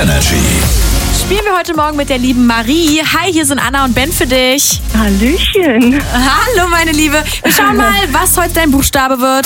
Energy. Spielen wir heute Morgen mit der lieben Marie. Hi, hier sind Anna und Ben für dich. Hallöchen. Hallo, meine Liebe. Wir schauen mal, was heute dein Buchstabe wird.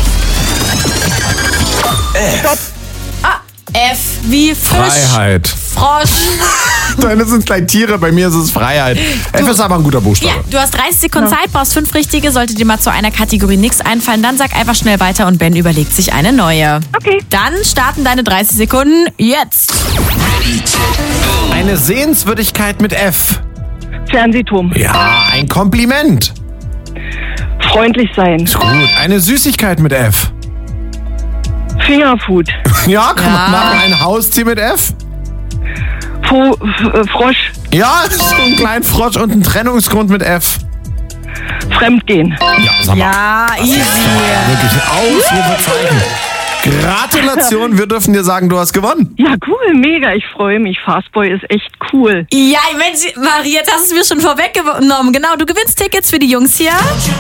F. F wie Fisch. Freiheit. Frosch. Deine sind gleich Tiere, bei mir ist es Freiheit. F ist aber ein guter Ja, Buchstabe. du hast 30 Sekunden Zeit, brauchst 5 richtige. Sollte dir mal zu einer Kategorie nichts einfallen, dann sag einfach schnell weiter und Ben überlegt sich eine neue. Okay. Dann starten deine 30 Sekunden jetzt. Eine Sehenswürdigkeit mit F. Fernsehturm. Ja, ein Kompliment. Freundlich sein. Ist gut. Eine Süßigkeit mit F. Fingerfood. Ja, kann man machen. Ein Haustier mit F. Frosch. Ja, so ein kleiner Frosch und ein Trennungsgrund mit F. Fremdgehen. Ja, sag mal. Ja, easy. Wirklich ein Ausrufezeichen. Gratulation, wir dürfen dir sagen, du hast gewonnen. Ja, cool, mega. Ich freue mich. Fastboy ist echt cool. Ja, Mensch, Marie, jetzt hast du es mir schon vorweggenommen. Genau, du gewinnst Tickets für die Jungs hier.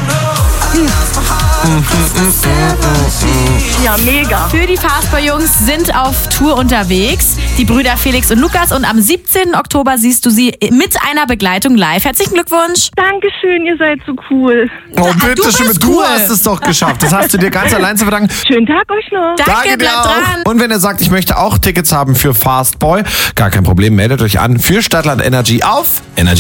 Ja, mega. Für die Fastboy-Jungs sind auf Tour unterwegs. Die Brüder Felix und Lukas. Und am 17. Oktober siehst du sie mit einer Begleitung live. Herzlichen Glückwunsch. Dankeschön, ihr seid so cool. Oh, bitte schön, bist du cool. hast es doch geschafft. Das hast du dir ganz allein zu verdanken. Schönen Tag euch noch. Danke, bleib dran. Und wenn ihr sagt, ich möchte auch Tickets haben für Fastboy, gar kein Problem, meldet euch an für Stadtland Energy auf energy.